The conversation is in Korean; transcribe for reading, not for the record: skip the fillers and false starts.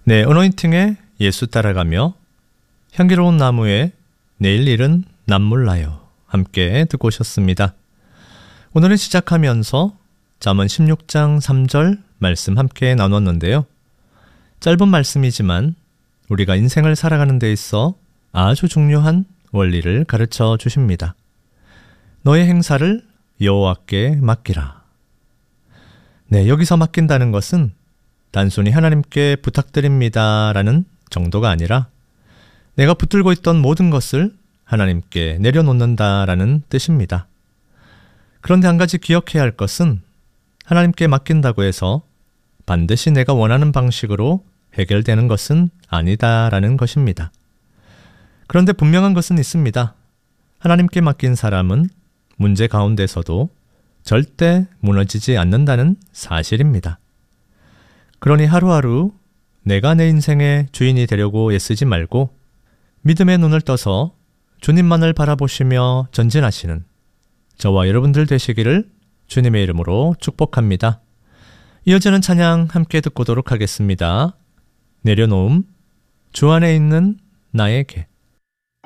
네, 어노인팅의 예수 따라가며 향기로운 나무에 내일 일은 남몰라요 함께 듣고 오셨습니다. 오늘은 시작하면서 잠언 16장 3절 말씀 함께 나눴는데요. 짧은 말씀이지만 우리가 인생을 살아가는 데 있어 아주 중요한 원리를 가르쳐 주십니다. 너의 행사를 여호와께 맡기라. 네, 여기서 맡긴다는 것은 단순히 하나님께 부탁드립니다라는 정도가 아니라 내가 붙들고 있던 모든 것을 하나님께 내려놓는다라는 뜻입니다. 그런데 한 가지 기억해야 할 것은 하나님께 맡긴다고 해서 반드시 내가 원하는 방식으로 해결되는 것은 아니다라는 것입니다. 그런데 분명한 것은 있습니다. 하나님께 맡긴 사람은 문제 가운데서도 절대 무너지지 않는다는 사실입니다. 그러니 하루하루 내가 내 인생의 주인이 되려고 애쓰지 말고 믿음의 눈을 떠서 주님만을 바라보시며 전진하시는 저와 여러분들 되시기를 주님의 이름으로 축복합니다. 이어지는 찬양 함께 듣고 오도록 하겠습니다. 내려놓음, 주 안에 있는 나에게.